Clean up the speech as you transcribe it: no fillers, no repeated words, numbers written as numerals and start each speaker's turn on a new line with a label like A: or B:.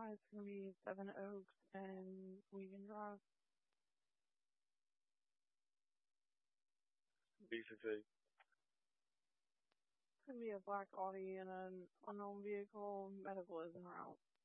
A: It's gonna be Seven Oaks and Weekend Drive.
B: BCC.
A: It's gonna be a black Audi and an unknown vehicle. Medical isn't out.